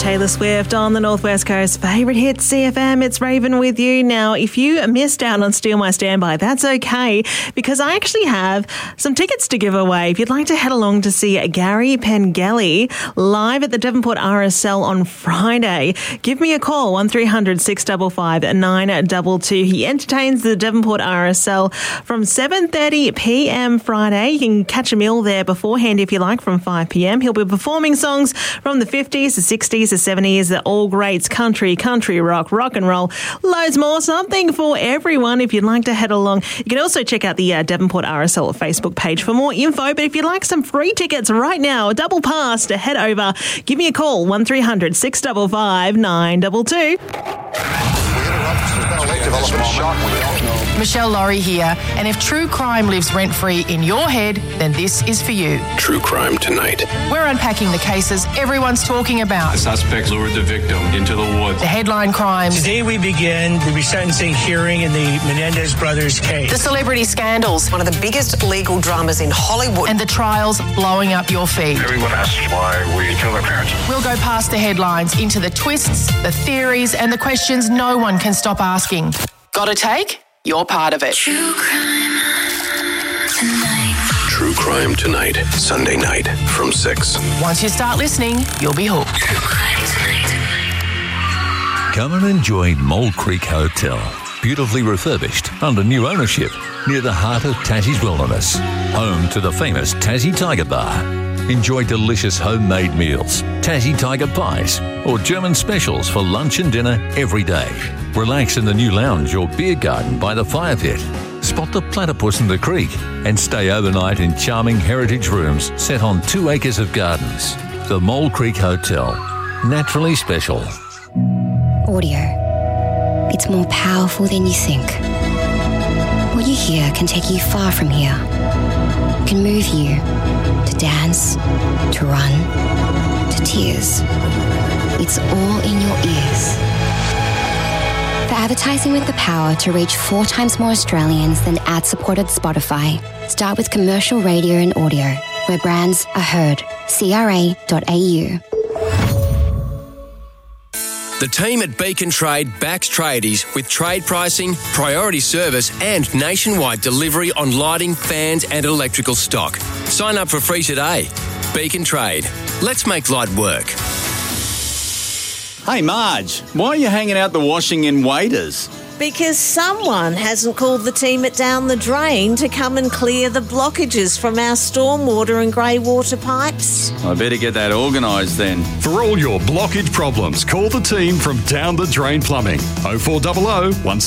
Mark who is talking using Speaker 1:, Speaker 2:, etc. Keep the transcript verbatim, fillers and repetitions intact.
Speaker 1: Taylor Swift on the Northwest Coast favourite hit C F M. It's Raven with you. Now, if you missed out on Steal My Standby, that's okay, because I actually have some tickets to give away. If you'd like to head along to see Gary Pengelly live at the Devonport R S L on Friday, give me a call, one three hundred six five five nine two two. He entertains the Devonport R S L from seven thirty p m Friday. You can catch a meal there beforehand if you like from five p m. He'll be performing songs from the fifties, the sixties, the seventies, the all greats, country, country rock, rock and roll, loads more, something for everyone if you'd like to head along. You can also check out the uh, Devonport R S L Facebook page for more info, but if you'd like some free tickets right now, a double pass to head over, give me a call, one three hundred six five five nine two two.
Speaker 2: Michelle Laurie here, and if true crime lives rent-free in your head, then this is for you.
Speaker 3: True Crime Tonight.
Speaker 2: We're unpacking the cases everyone's talking about.
Speaker 4: The suspect lured the victim into the woods.
Speaker 2: The headline crimes.
Speaker 5: Today we begin the resentencing hearing in the Menendez brothers case.
Speaker 2: The celebrity scandals.
Speaker 6: One of the biggest legal dramas in Hollywood.
Speaker 2: And the trials blowing up your feed.
Speaker 7: Everyone asks why we kill their parents.
Speaker 2: We'll go past the headlines into the twists, the theories, and the questions no one can stop asking. Got a take? You're part of it.
Speaker 3: True Crime Tonight. True Crime Tonight, Sunday night from six.
Speaker 2: Once you start listening, you'll be hooked.
Speaker 3: True Crime Tonight.
Speaker 8: Come and enjoy Mole Creek Hotel. Beautifully refurbished under new ownership near the heart of Tassie's wilderness. Home to the famous Tassie Tiger Bar. Enjoy delicious homemade meals, Tassie Tiger pies, or German specials for lunch and dinner every day. Relax in the new lounge or beer garden by the fire pit. Spot the platypus in the creek and stay overnight in charming heritage rooms set on two acres of gardens. The Mole Creek Hotel. Naturally special.
Speaker 9: Audio. It's more powerful than you think. What you hear can take you far from here. It can move you to dance, to run, to tears. It's all in your ears. For advertising with the power to reach four times more Australians than ad-supported Spotify, start with commercial radio and audio, where brands are heard. C R A dot A U.
Speaker 10: The team at Beacon Trade backs tradies with trade pricing, priority service and nationwide delivery on lighting, fans and electrical stock. Sign up for free today. Beacon Trade. Let's make light work.
Speaker 11: Hey Marge, why are you hanging out the washing in Waiters?
Speaker 12: Because someone hasn't called the team at Down the Drain to come and clear the blockages from our stormwater and grey water pipes.
Speaker 11: I better get that organised then.
Speaker 13: For all your blockage problems, call the team from Down the Drain Plumbing. oh four hundred one